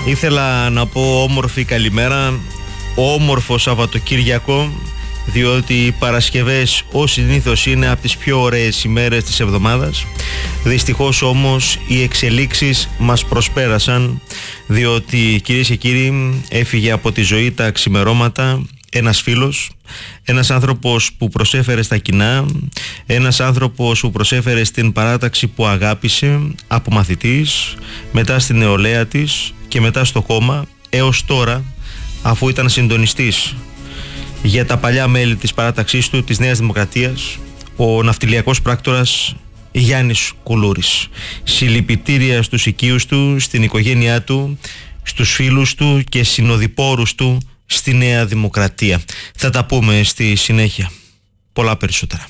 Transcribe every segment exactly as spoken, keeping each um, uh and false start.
Ήθελα να πω όμορφη καλημέρα, όμορφο Σαββατοκύριακο, διότι οι Παρασκευές ως συνήθως είναι από τις πιο ωραίες ημέρες της εβδομάδας. Δυστυχώς όμως οι εξελίξεις μας προσπέρασαν, διότι κυρίες και κύριοι έφυγε από τη ζωή τα ξημερώματα ένας φίλος, ένας άνθρωπος που προσέφερε στα κοινά, ένας άνθρωπος που προσέφερε στην παράταξη που αγάπησε από μαθητής, μετά στην νεολαία της και μετά στο κόμμα, έως τώρα, αφού ήταν συντονιστής για τα παλιά μέλη της παράταξής του, της Νέας Δημοκρατίας, ο ναυτιλιακός πράκτορας Γιάννης Κουλούρης. Συλληπιτήρια στους οικείους του, στην οικογένειά του, στους φίλους του και συνοδοιπόρους του στη Νέα Δημοκρατία. Θα τα πούμε στη συνέχεια. Πολλά περισσότερα.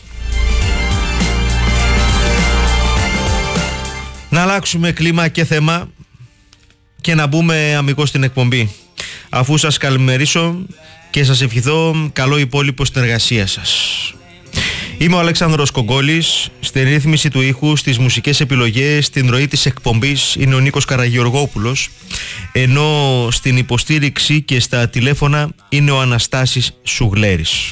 Να αλλάξουμε κλίμα και θέμα και να μπούμε αμιγώς στην εκπομπή. Αφού σας καλημερίσω και σας ευχηθώ καλό υπόλοιπο στην εργασία σας. Είμαι ο Αλέξανδρος Κογκόλης, στη ρύθμιση του ήχου, στις μουσικές επιλογές, στην ροή της εκπομπής είναι ο Νίκος Καραγεωργόπουλος, ενώ στην υποστήριξη και στα τηλέφωνα είναι ο Αναστάσης Σουγλέρης.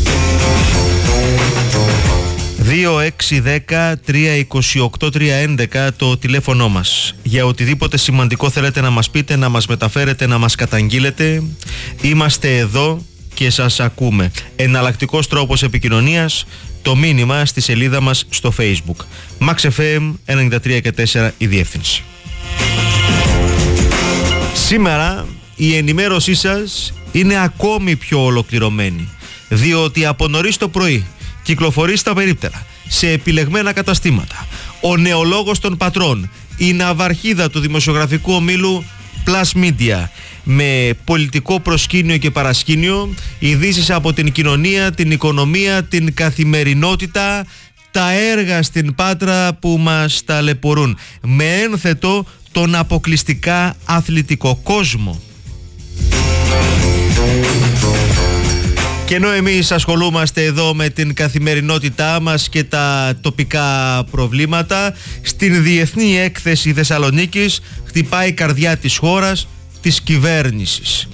δύο έξι ένα μηδέν τρία δύο οκτώ τρία έντεκα το τηλέφωνο μας. Για οτιδήποτε σημαντικό θέλετε να μας πείτε, να μας μεταφέρετε, να μας καταγγείλετε, είμαστε εδώ και σας ακούμε. Εναλλακτικός τρόπος επικοινωνίας, το μήνυμα στη σελίδα μας στο Facebook. Max εφ εμ ενενήντα τρία και τέσσερα η διεύθυνση. Σήμερα η ενημέρωσή σας είναι ακόμη πιο ολοκληρωμένη, διότι από νωρίς το πρωί κυκλοφορεί στα περίπτερα, σε επιλεγμένα καταστήματα, ο νεολόγος των πατρών, η ναυαρχίδα του δημοσιογραφικού ομίλου Plus Media, με πολιτικό προσκήνιο και παρασκήνιο, ειδήσεις από την κοινωνία, την οικονομία, την καθημερινότητα, τα έργα στην Πάτρα που μας ταλαιπωρούν, με ένθετο τον αποκλειστικά αθλητικό κόσμο. Και ενώ εμείς ασχολούμαστε εδώ με την καθημερινότητά μας και τα τοπικά προβλήματα, στην Διεθνή Έκθεση Θεσσαλονίκης χτυπάει η καρδιά της χώρας, της κυβέρνησης.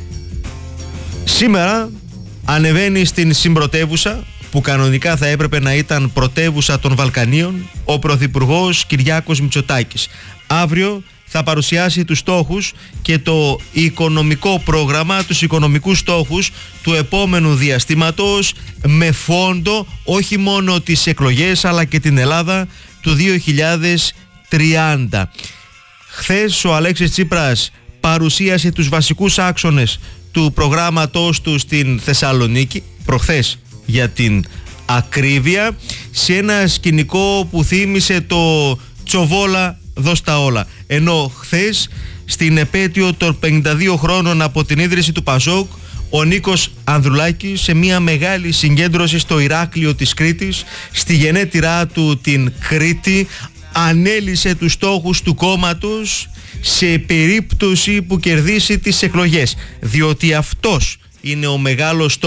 Σήμερα ανεβαίνει στην συμπρωτεύουσα, που κανονικά θα έπρεπε να ήταν πρωτεύουσα των Βαλκανίων, ο Πρωθυπουργός Κυριάκος Μητσοτάκης. Αύριο θα παρουσιάσει τους στόχους και το οικονομικό πρόγραμμα, τους οικονομικούς στόχους του επόμενου διαστήματος, με φόντο όχι μόνο τις εκλογές αλλά και την Ελλάδα του δύο χιλιάδες τριάντα. Χθες ο Αλέξης Τσίπρας παρουσίασε τους βασικούς άξονες του προγράμματος του στην Θεσσαλονίκη, προχθές για την ακρίβεια, σε ένα σκηνικό που θύμισε το Τσοβόλα δώσ' τα όλα. Ενώ χθες στην επέτειο των πενήντα δύο χρόνων από την ίδρυση του Πασόκ, ο Νίκος Ανδρουλάκης, σε μια μεγάλη συγκέντρωση στο Ηράκλειο της Κρήτης, στη γενέτειρά του την Κρήτη, ανέλησε τους στόχους του κόμματος σε περίπτωση που κερδίσει τις εκλογές, διότι αυτός είναι ο μεγάλος στόχος